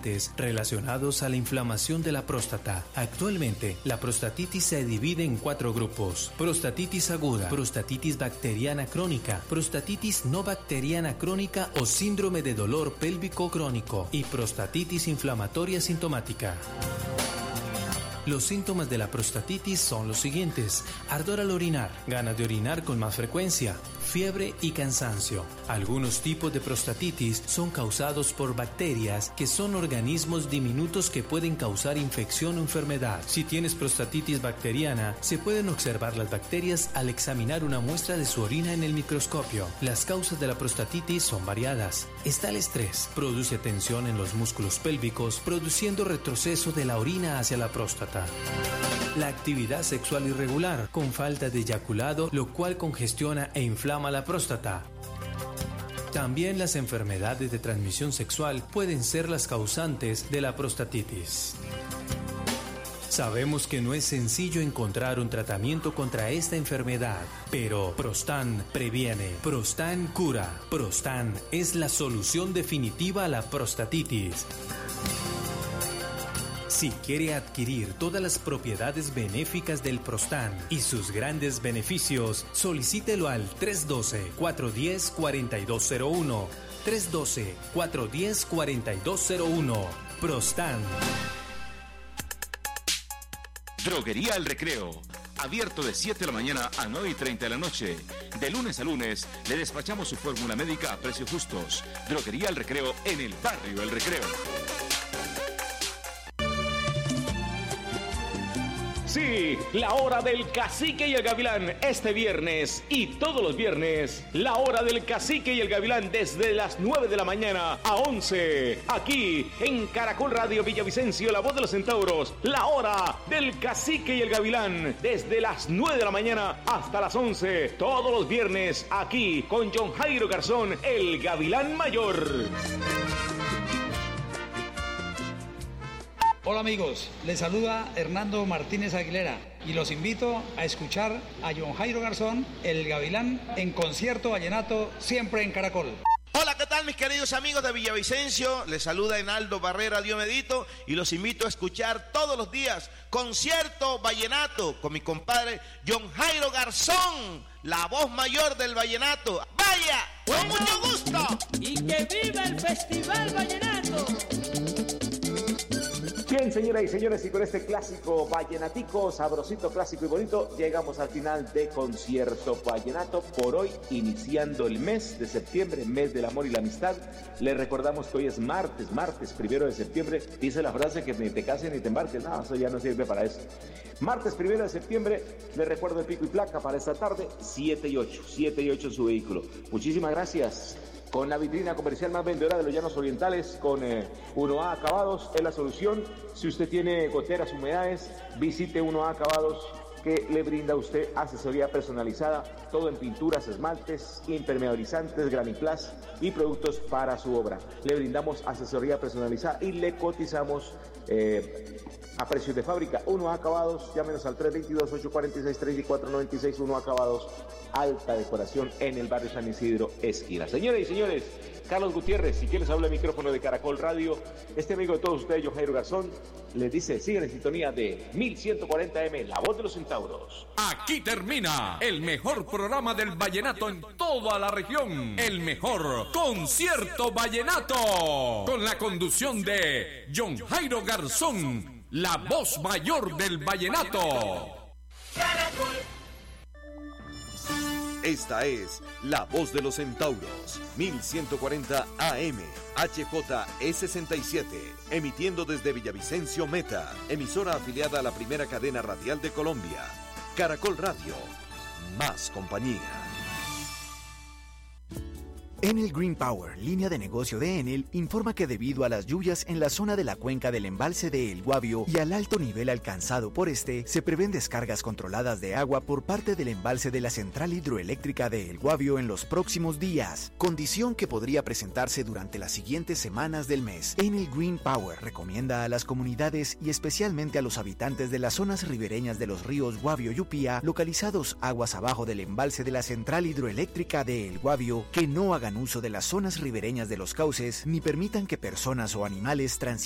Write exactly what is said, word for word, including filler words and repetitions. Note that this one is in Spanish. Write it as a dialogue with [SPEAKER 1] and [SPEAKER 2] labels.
[SPEAKER 1] frecuentes relacionados a la inflamación de la próstata. Actualmente, la prostatitis se divide en cuatro grupos: prostatitis aguda, prostatitis bacteriana crónica, prostatitis no bacteriana crónica o síndrome de dolor pélvico crónico y prostatitis inflamatoria sintomática. Los síntomas de la prostatitis son los siguientes: ardor al orinar, ganas de orinar con más frecuencia, fiebre y cansancio. Algunos tipos de prostatitis son causados por bacterias, que son organismos diminutos que pueden causar infección o enfermedad. Si tienes prostatitis bacteriana, se pueden observar las bacterias al examinar una muestra de su orina en el microscopio. Las causas de la prostatitis son variadas. Está el estrés, produce tensión en los músculos pélvicos, produciendo retroceso de la orina hacia la próstata. La actividad sexual irregular, con falta de eyaculado, lo cual congestiona e inflama la próstata. También las enfermedades de transmisión sexual pueden ser las causantes de la prostatitis. Sabemos que no es sencillo encontrar un tratamiento contra esta enfermedad, pero Prostan previene, Prostan cura. Prostan es la solución definitiva a la prostatitis. Si quiere adquirir todas las propiedades benéficas del Prostan y sus grandes beneficios, solicítelo al tres uno dos, cuatro uno cero, cuatro dos cero uno. tres uno dos, cuatro uno cero, cuatro dos cero uno. Prostan.
[SPEAKER 2] Droguería El Recreo. Abierto de siete de la mañana a nueve y treinta de la noche. De lunes a lunes le despachamos su fórmula médica a precios justos. Droguería El Recreo en el barrio El Recreo.
[SPEAKER 3] Sí, la hora del Cacique y el Gavilán este viernes y todos los viernes. La hora del Cacique y el Gavilán desde las nueve de la mañana a once. Aquí en Caracol Radio Villavicencio, la voz de los centauros. La hora del Cacique y el Gavilán desde las nueve de la mañana hasta las once. Todos los viernes aquí con John Jairo Garzón, el Gavilán Mayor.
[SPEAKER 4] Hola amigos, les saluda Hernando Martínez Aguilera y los invito a escuchar a John Jairo Garzón, el Gavilán, en concierto vallenato, siempre en Caracol.
[SPEAKER 5] Hola, ¿qué tal mis queridos amigos de Villavicencio? Les saluda Enaldo Barrera Diomedito y los invito a escuchar todos los días concierto vallenato con mi compadre John Jairo Garzón, la voz mayor del vallenato. ¡Vaya! ¡Con mucho gusto!
[SPEAKER 6] ¡Y que viva el Festival Vallenato!
[SPEAKER 7] Bien, señoras y señores, y con este clásico vallenatico, sabrosito, clásico y bonito, llegamos al final de Concierto Vallenato por hoy, iniciando el mes de septiembre, mes del amor y la amistad. Les recordamos que hoy es martes, martes primero de septiembre. Dice la frase que ni te cases ni te embarques. No, eso ya no sirve para eso. Martes primero de septiembre, les recuerdo el pico y placa para esta tarde, siete y ocho, siete y ocho en su vehículo. Muchísimas gracias. Con la vitrina comercial más vendedora de los Llanos Orientales, con eh, uno A Acabados, es la solución. Si usted tiene goteras, humedades, visite uno A Acabados, que le brinda a usted asesoría personalizada, todo en pinturas, esmaltes, impermeabilizantes, graniplas y productos para su obra. Le brindamos asesoría personalizada y le cotizamos eh, a precios de fábrica. uno A Acabados, llámenos al tres dos dos, ocho cuatro seis, tres cuatro nueve seis. uno A Acabados, alta decoración en el barrio San Isidro, esquina. Señores y señores, Carlos Gutiérrez, si quieres habla el micrófono de Caracol Radio. Este amigo de todos ustedes, John Jairo Garzón, les dice, sigan en sintonía de mil ciento cuarenta eme, la voz de los centauros.
[SPEAKER 8] Aquí termina el mejor programa del vallenato en toda la región. El mejor Concierto Vallenato. Con la conducción de John Jairo Garzón, la voz mayor del vallenato.
[SPEAKER 9] Esta es La Voz de los Centauros, mil ciento cuarenta A M, H J E sesenta y siete, emitiendo desde Villavicencio Meta, emisora afiliada a la primera cadena radial de Colombia. Caracol Radio, más compañía.
[SPEAKER 10] Enel Green Power, línea de negocio de Enel, informa que debido a las lluvias en la zona de la cuenca del embalse de El Guavio y al alto nivel alcanzado por este, se prevén descargas controladas de agua por parte del embalse de la central hidroeléctrica de El Guavio en los próximos días, condición que podría presentarse durante las siguientes semanas del mes. Enel Green Power recomienda a las comunidades y especialmente a los habitantes de las zonas ribereñas de los ríos Guavio y Upía, localizados aguas abajo del embalse de la central hidroeléctrica de El Guavio, que no hagan uso de las zonas ribereñas de los cauces ni permitan que personas o animales transiten